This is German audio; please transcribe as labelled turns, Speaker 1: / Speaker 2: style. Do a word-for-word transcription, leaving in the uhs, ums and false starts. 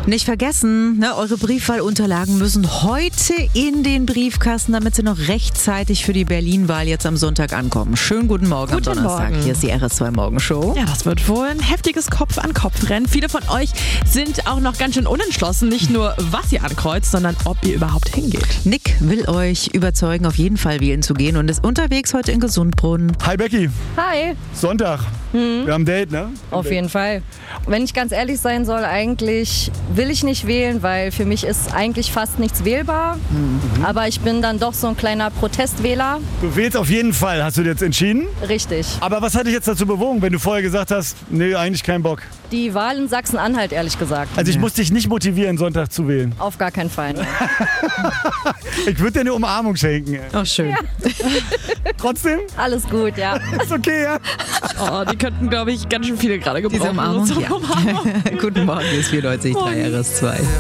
Speaker 1: Nicht vergessen, ne, eure Briefwahlunterlagen müssen heute in den Briefkasten, damit sie noch rechtzeitig für die Berlin-Wahl jetzt am Sonntag ankommen. Schönen guten Morgen
Speaker 2: Guten
Speaker 1: am Donnerstag.
Speaker 2: Morgen.
Speaker 1: Hier ist die R S zwei Morgenshow.
Speaker 2: Ja, das wird wohl ein heftiges Kopf-an-Kopf-Rennen. Viele von euch sind auch noch ganz schön unentschlossen. Nicht nur, was ihr ankreuzt, sondern ob ihr überhaupt hingeht.
Speaker 1: Nick will euch überzeugen, auf jeden Fall wählen zu gehen und ist unterwegs heute in Gesundbrunnen.
Speaker 3: Hi Becky,
Speaker 4: Hi,
Speaker 3: Sonntag. Wir haben ein Date, ne?
Speaker 4: auf jeden Fall. Wenn ich ganz ehrlich sein soll, eigentlich will ich nicht wählen, weil für mich ist eigentlich fast nichts wählbar. Mhm. Aber ich bin dann doch so ein kleiner Protestwähler.
Speaker 3: Du wählst auf jeden Fall, hast du dir jetzt entschieden?
Speaker 4: Richtig.
Speaker 3: Aber was hat dich jetzt dazu bewogen, wenn du vorher gesagt hast, nee, eigentlich keinen Bock?
Speaker 4: Die Wahl in Sachsen-Anhalt, ehrlich gesagt.
Speaker 3: Also ich muss dich nicht motivieren, Sonntag zu wählen.
Speaker 4: Auf gar keinen Fall.
Speaker 3: Ich würde dir eine Umarmung schenken.
Speaker 1: Oh, schön.
Speaker 4: Ja.
Speaker 3: Trotzdem?
Speaker 4: Alles gut, ja.
Speaker 3: Ist okay, ja?
Speaker 2: Oh, die könnten, glaube ich, ganz schön viele gerade gebrauchen.
Speaker 1: Diese Umarmung,
Speaker 2: So
Speaker 1: ja. Guten Morgen, hier ist vierundneunzig Komma drei R S zwei.